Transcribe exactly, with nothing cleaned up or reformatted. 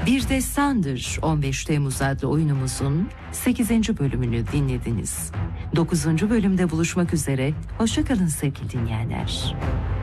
Bir Destandır on beş Temmuz adlı oyunumuzun sekizinci bölümünü dinlediniz. dokuzuncu bölümde buluşmak üzere. Hoşça kalın sevgili dinleyenler.